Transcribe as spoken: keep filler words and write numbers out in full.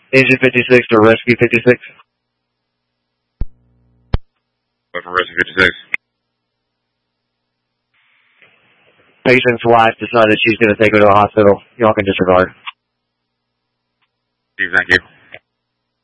Engine fifty-six to Rescue fifty-six. What from Rescue fifty-six? Patient's wife decided she's going to take her to a hospital. Y'all can disregard. Steve, thank you.